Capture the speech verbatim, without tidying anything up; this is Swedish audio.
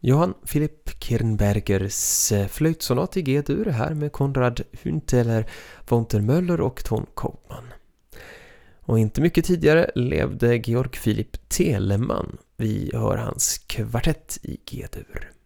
Johann Philipp Kirnbergers flöjtsonat i G-dur här med Konrad Hünteler, Wouter Möller och Ton Koopman. Och inte mycket tidigare levde Georg Philipp Telemann. Vi hör hans kvartett i G-dur.